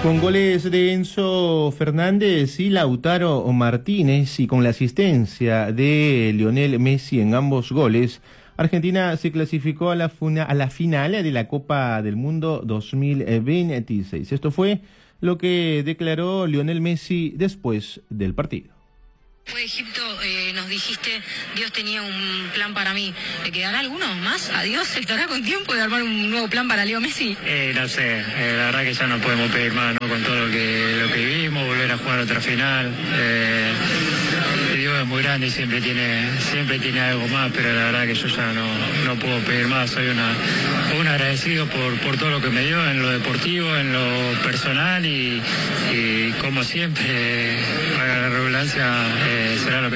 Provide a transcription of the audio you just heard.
Con goles de Enzo Fernández y Lautaro Martínez y con la asistencia de Lionel Messi en ambos goles, Argentina se clasificó a la final de la Copa del Mundo 2026. Esto fue lo que declaró Lionel Messi después del partido. Después de Egipto nos dijiste, Dios tenía un plan para mí. ¿Le quedará alguno más? ¿A Dios estará con tiempo de armar un nuevo plan para Leo Messi? No sé, la verdad que ya no podemos pedir más, ¿no? Con todo lo que vivimos, volver a jugar otra final. Dios es muy grande y siempre tiene algo más, pero la verdad que yo ya no puedo pedir más. Soy un agradecido por todo lo que me dio en lo deportivo, en lo personal y como siempre, para la redundancia, será lo que